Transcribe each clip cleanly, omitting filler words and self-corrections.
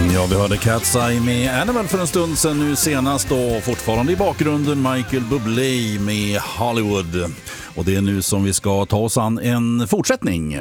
Ja, vi hörde Cat's Eye med Animal för en stund sedan, nu senast då fortfarande i bakgrunden Michael Bublé med Hollywood. Och det är nu som vi ska ta oss an en fortsättning.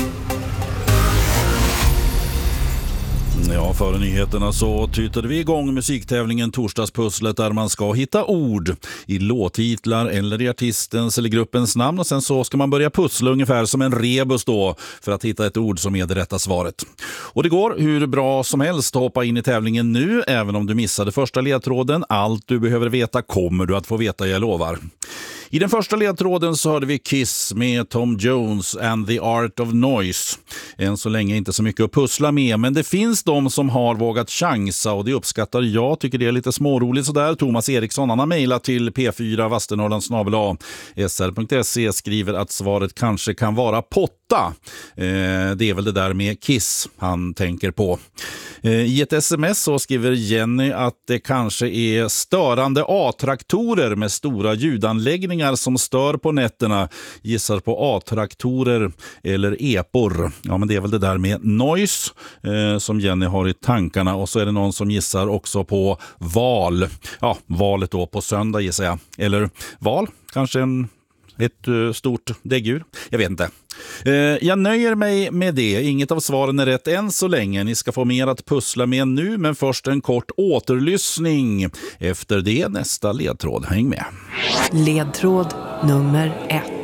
Ja, före nyheterna så tytade vi igång musiktävlingen Torsdagspusslet där man ska hitta ord i låttitlar eller i artistens eller gruppens namn och sen så ska man börja pussla ungefär som en rebus då för att hitta ett ord som är det rätta svaret. Och det går hur bra som helst att hoppa in i tävlingen nu även om du missade första ledtråden. Allt du behöver veta kommer du att få veta, jag lovar. I den första ledtråden så hörde vi Kiss med Tom Jones and the Art of Noise. Än så länge inte så mycket att pussla med, men det finns de som har vågat chansa och det uppskattar jag. Tycker det är lite småroligt sådär. Thomas Eriksson, han har mejlat till p4vasternorrland@sr.se, skriver att svaret kanske kan vara potta. Det är väl det där med Kiss han tänker på. I ett sms så skriver Jenny att det kanske är störande A-traktorer med stora ljudanläggningar som stör på nätterna. Gissar på A-traktorer eller epor. Ja, men det är väl det där med noise som Jenny har i tankarna. Och så är det någon som gissar också på val. Ja, valet då på söndag gissar jag. Eller val, kanske ett stort däggdjur. Jag vet inte. Jag nöjer mig med det. Inget av svaren är rätt än så länge. Ni ska få mer att pussla med nu, men först en kort återlyssning. Efter det nästa ledtråd. Häng med. Ledtråd nummer 1.